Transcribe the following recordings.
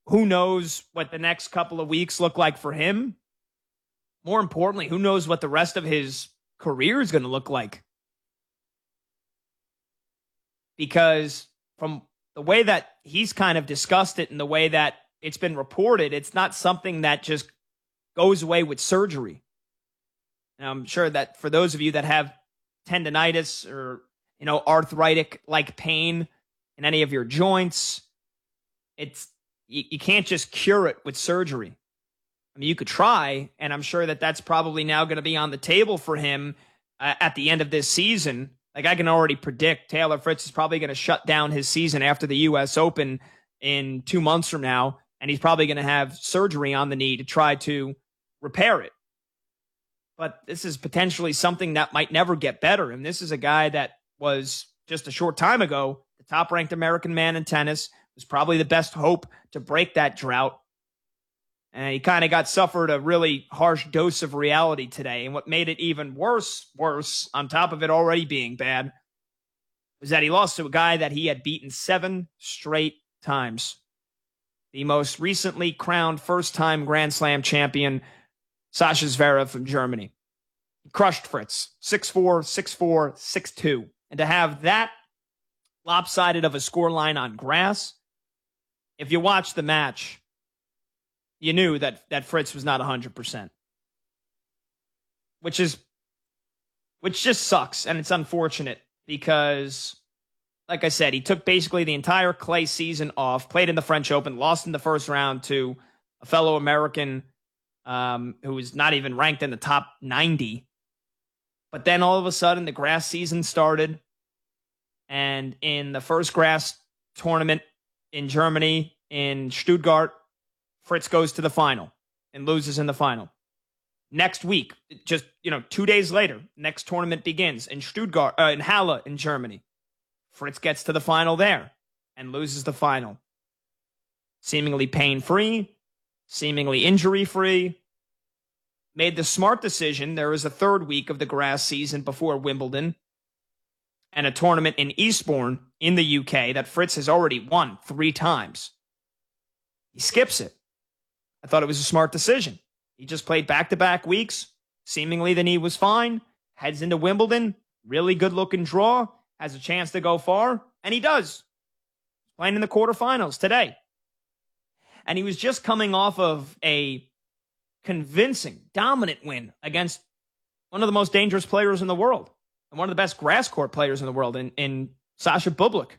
who knows what the next couple of weeks look like for him? More importantly, who knows what the rest of his career is going to look like? Because from the way that he's kind of discussed it and the way that it's been reported, it's not something that just goes away with surgery. And I'm sure that for those of you that have tendonitis or, arthritic-like pain in any of your joints, you can't just cure it with surgery. I mean, you could try, and I'm sure that that's probably now going to be on the table for him at the end of this season. Like, I can already predict Taylor Fritz is probably going to shut down his season after the U.S. Open in 2 months from now, and he's probably going to have surgery on the knee to try to repair it. But this is potentially something that might never get better, and this is a guy that was just a short time ago the top-ranked American man in tennis, was probably the best hope to break that drought. And he kind of suffered a really harsh dose of reality today. And what made it even worse, on top of it already being bad, was that he lost to a guy that he had beaten 7 straight times. The most recently crowned first-time Grand Slam champion, Sasha Zverev from Germany. He crushed Fritz, 6-4, 6-4, 6-2. And to have that lopsided of a scoreline on grass, if you watch the match, you knew that Fritz was not 100%. Which just sucks, and it's unfortunate because, like I said, he took basically the entire clay season off, played in the French Open, lost in the first round to a fellow American who was not even ranked in the top 90. But then all of a sudden, the grass season started, and in the first grass tournament in Germany, in Stuttgart, Fritz goes to the final and loses in the final. Next week, just 2 days later, next tournament begins in Stuttgart, in Halle in Germany. Fritz gets to the final there and loses the final. Seemingly pain-free, seemingly injury-free. Made the smart decision. There was a third week of the grass season before Wimbledon and a tournament in Eastbourne in the UK that Fritz has already won 3 times. He skips it. I thought it was a smart decision. He just played back-to-back weeks. Seemingly the knee was fine. Heads into Wimbledon. Really good-looking draw. Has a chance to go far. And he does. Playing in the quarterfinals today. And he was just coming off of a convincing, dominant win against one of the most dangerous players in the world. And one of the best grass court players in the world in Sasha Bublik.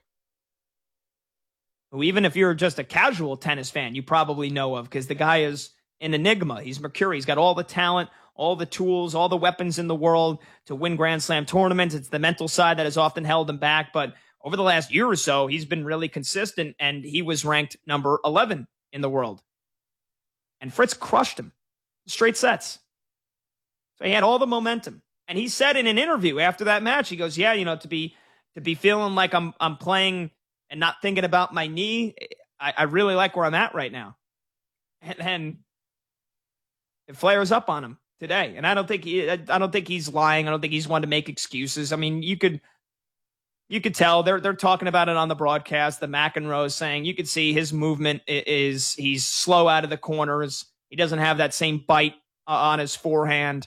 Who, even if you're just a casual tennis fan, you probably know of, because the guy is an enigma. He's Mercury. He's got all the talent, all the tools, all the weapons in the world to win Grand Slam tournaments. It's the mental side that has often held him back. But over the last year or so, he's been really consistent, and he was ranked number 11 in the world. And Fritz crushed him. Straight sets. So he had all the momentum. And he said in an interview after that match, he goes, yeah, to be feeling like I'm playing and not thinking about my knee, I really like where I'm at right now. And then it flares up on him today. And I don't think he's lying. I don't think he's one to make excuses. I mean, you could tell they're talking about it on the broadcast. The McEnroe saying you could see his movement he's slow out of the corners. He doesn't have that same bite on his forehand.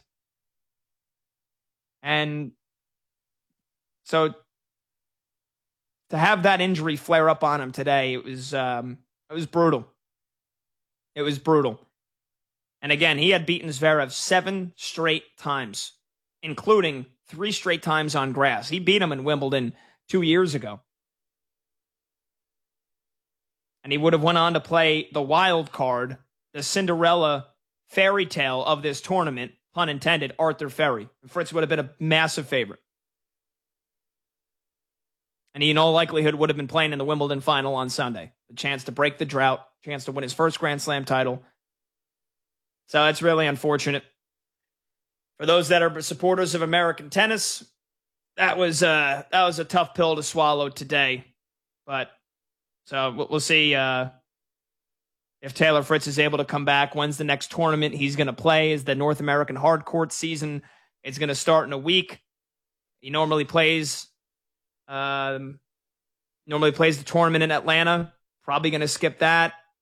And so to have that injury flare up on him today, it was brutal. It was brutal. And again, he had beaten Zverev 7 straight times, including 3 straight times on grass. He beat him in Wimbledon 2 years ago. And he would have went on to play the wild card, the Cinderella fairy tale of this tournament, pun intended, Arthur Ferry. And Fritz would have been a massive favorite. And he in all likelihood would have been playing in the Wimbledon final on Sunday. A chance to break the drought, chance to win his first Grand Slam title. So it's really unfortunate. For those that are supporters of American tennis, that was a tough pill to swallow today. But so we'll see if Taylor Fritz is able to come back. When's the next tournament he's going to play? Is the North American hardcourt season? It's going to start in a week. He normally plays the tournament in Atlanta. Probably going to skip that.